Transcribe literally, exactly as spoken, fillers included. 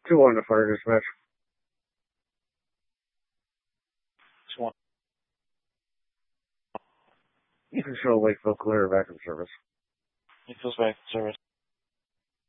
two one to fire dispatch. two one. You can show Lakeville clear vacuum service. It goes back to service.